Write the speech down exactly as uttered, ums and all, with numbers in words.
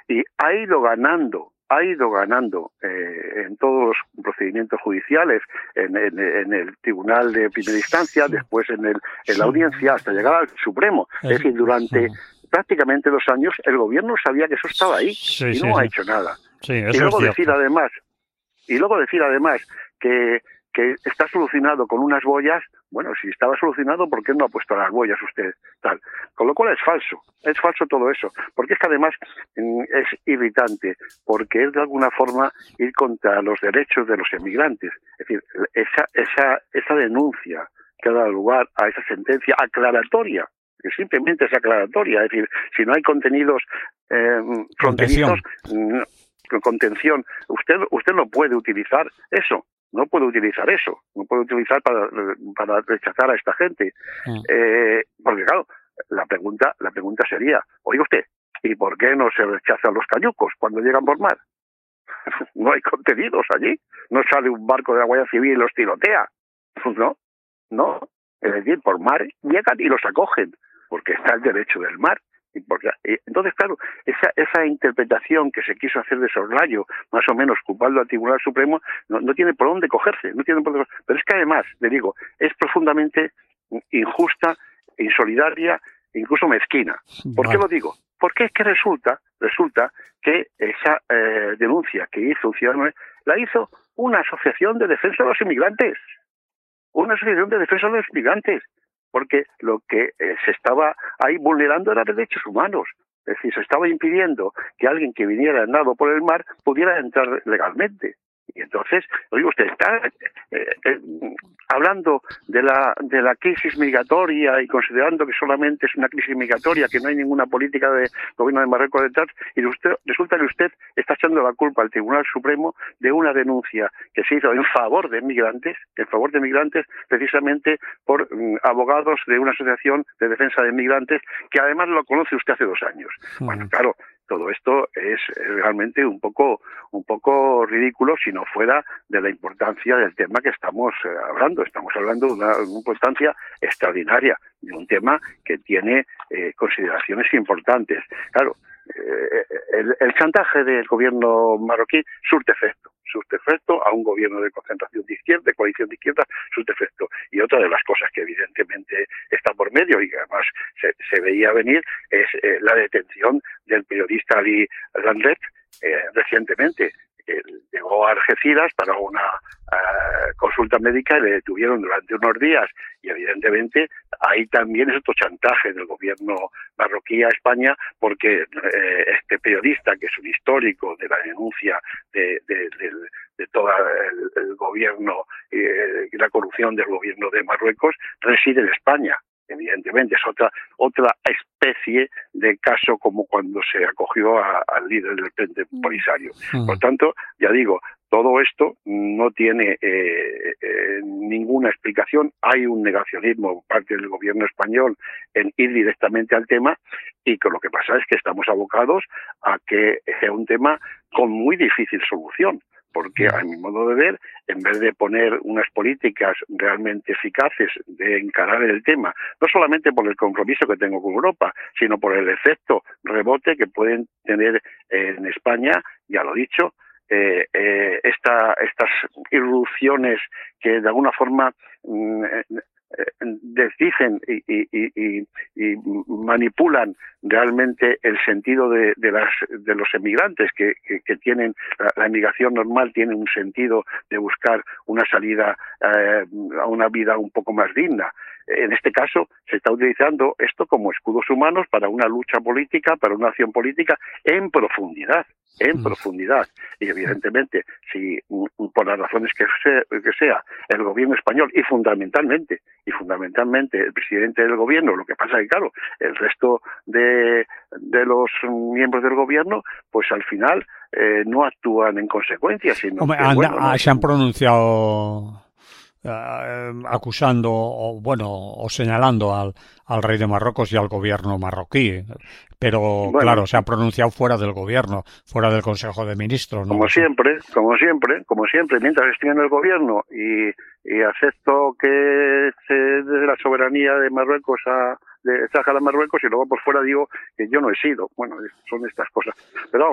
y ha ido ganando, ha ido ganando eh, en todos los procedimientos judiciales, en, en, en el tribunal de primera instancia, después en, el, en la audiencia, hasta llegar al Supremo. Es decir, durante prácticamente dos años el gobierno sabía que eso estaba ahí sí, y sí, no sí. ha hecho nada. Sí, y eso luego es decir cierto. además, y luego decir además que que está solucionado con unas boyas. Bueno, si estaba solucionado, ¿por qué no ha puesto las boyas usted? Tal. Con lo cual es falso, es falso todo eso, porque es que además es irritante, porque es de alguna forma ir contra los derechos de los emigrantes. Es decir, esa, esa, esa denuncia que ha dado lugar a esa sentencia aclaratoria, que simplemente es aclaratoria, es decir, si no hay contenidos eh, fronterizos, no, contención, usted, usted no puede utilizar eso. No puede utilizar eso, no puede utilizar para, para rechazar a esta gente. Mm. Eh, porque claro, la pregunta, la pregunta sería, oye usted, ¿y por qué no se rechazan los cayucos cuando llegan por mar? No hay contenidos allí, no sale un barco de la Guardia Civil y los tirotea. No, no, es decir, por mar llegan y los acogen, porque está el derecho del mar. Porque, entonces, claro, esa esa interpretación que se quiso hacer de soslayo, más o menos culpando al Tribunal Supremo, no, no tiene por dónde cogerse, no tiene por dónde cogerse. Pero es que además, le digo, es profundamente injusta, insolidaria, incluso mezquina. ¿Por vale. qué lo digo? Porque es que resulta, resulta que esa eh, denuncia que hizo un ciudadano la hizo una asociación de defensa de los inmigrantes. Una asociación de defensa de los inmigrantes. Porque lo que eh, se estaba ahí vulnerando eran derechos humanos. Es decir, se estaba impidiendo que alguien que viniera andando por el mar pudiera entrar legalmente. Y entonces, oye, usted está eh, eh, hablando de la de la crisis migratoria y considerando que solamente es una crisis migratoria, que no hay ninguna política de gobierno de Marruecos detrás, y usted, resulta que usted está echando la culpa al Tribunal Supremo de una denuncia que se hizo en favor de migrantes, en favor de migrantes, precisamente por um, abogados de una asociación de defensa de migrantes, que además lo conoce usted hace dos años. Sí. Bueno, claro, todo esto es realmente un poco un poco ridículo si no fuera de la importancia del tema que estamos eh, hablando. Estamos hablando de una, una importancia extraordinaria, de un tema que tiene eh, consideraciones importantes. Claro, eh, el, el chantaje del gobierno marroquí surte efecto. surte efecto a un gobierno de concentración de izquierda, de coalición de izquierda, surte efecto. Y otra de las cosas que evidentemente está por medio y que además se, se veía venir es eh, la detención del periodista Ali Landret eh, recientemente. Él llegó a Algeciras para una uh, consulta médica y le detuvieron durante unos días y evidentemente ahí también es otro chantaje del gobierno marroquí a España porque eh, este periodista que es un histórico de la denuncia de, de, de, de todo el, el gobierno y eh, la corrupción del gobierno de Marruecos reside en España. Evidentemente es otra otra especie de caso como cuando se acogió a, al líder del Frente Polisario. Mm. Por tanto, ya digo, todo esto no tiene eh, eh, ninguna explicación. Hay un negacionismo por parte del gobierno español en ir directamente al tema y que lo que pasa es que estamos abocados a que sea un tema con muy difícil solución. Porque a mi modo de ver, en vez de poner unas políticas realmente eficaces de encarar el tema, no solamente por el compromiso que tengo con Europa, sino por el efecto rebote que pueden tener en España, ya lo he dicho, eh, eh, esta, estas irrupciones que de alguna forma mm, desdicen y, y, y, y manipulan realmente el sentido de, de las de los emigrantes que, que, que tienen la, la emigración normal tiene un sentido de buscar una salida eh, a una vida un poco más digna. En este caso se está utilizando esto como escudos humanos para una lucha política, para una acción política en profundidad, en mm. profundidad. Y evidentemente, si por las razones que sea, que sea el gobierno español y fundamentalmente, y fundamentalmente el presidente del gobierno, lo que pasa es que claro, el resto de, de los miembros del gobierno, pues al final eh, no actúan en consecuencia, sino Hombre, que, anda, bueno, no, se han pronunciado Uh, acusando o bueno o señalando al, al rey de Marruecos y al gobierno marroquí, pero bueno, claro, se ha pronunciado fuera del gobierno, fuera del Consejo de Ministros, ¿no? Como siempre, como siempre, como siempre, mientras estoy en el gobierno y, y acepto que se, desde la soberanía de Marruecos a de Sáhara a Marruecos y luego por fuera digo que yo no he sido. Bueno, son estas cosas. Pero vamos,